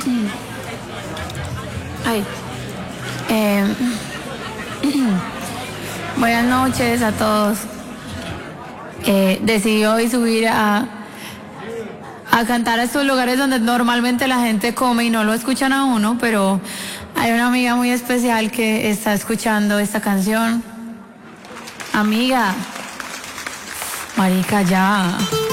Ay. Buenas noches a todos. Decidí hoy subir a cantar a estos lugares donde normalmente la gente come y no lo escuchan a uno, pero hay una amiga muy especial que está escuchando esta canción. Amiga, marica, ya.